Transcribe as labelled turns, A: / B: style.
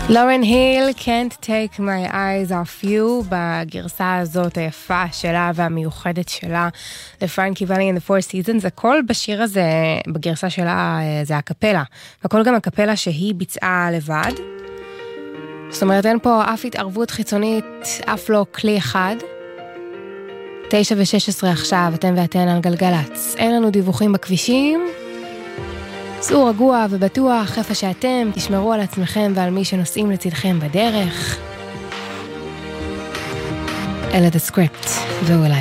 A: לורן היל, Can't Take My Eyes Off You, בגרסה הזאת היפה שלה והמיוחדת שלה, The Frankie Valli and the Four Seasons. הכל בשיר הזה, בגרסה שלה, זה הקפלה, והכל גם הקפלה שהיא ביצעה לבד. זאת אומרת, אין פה אף התערבות חיצונית, אף לא כלי אחד. 9:16 עכשיו, אתם ואתן על גלגלץ. אין לנו דיווחים בכבישים. צאו רגוע ובטוח איפה שאתם, תשמרו על עצמכם ועל מי שנוסעים לצדכם בדרך. אלה The Script, ואולי